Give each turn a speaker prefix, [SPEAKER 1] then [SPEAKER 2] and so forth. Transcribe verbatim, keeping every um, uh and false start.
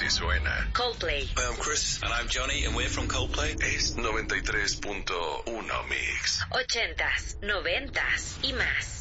[SPEAKER 1] que suena.
[SPEAKER 2] Coldplay.
[SPEAKER 3] Hi, I'm Chris. And I'm Johnny, and we're from Coldplay.
[SPEAKER 1] Es noventa y tres punto uno Mix.
[SPEAKER 2] Ochentas, noventas y más.